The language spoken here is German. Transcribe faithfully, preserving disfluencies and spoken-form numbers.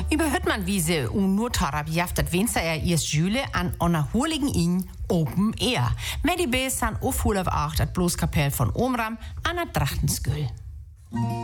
Überhört man wie sie und nur Tarabiaft, das Wenster er erst Jule an unerholigen ihn Open Air. Med die Bs san aufhol auf acht, das Bloßkapell von Omram an der Drachtensküll.